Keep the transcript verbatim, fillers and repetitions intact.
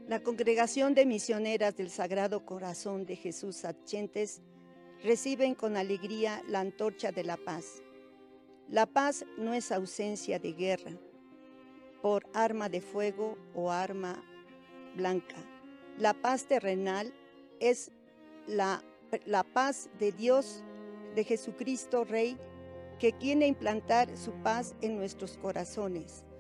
La Congregación de Misioneras del Sagrado Corazón de Jesús Sachentes reciben con alegría la antorcha de la paz. La paz no es ausencia de guerra, por arma de fuego o arma blanca. La paz terrenal es la, la paz de Dios, de Jesucristo Rey, que quiere implantar su paz en nuestros corazones.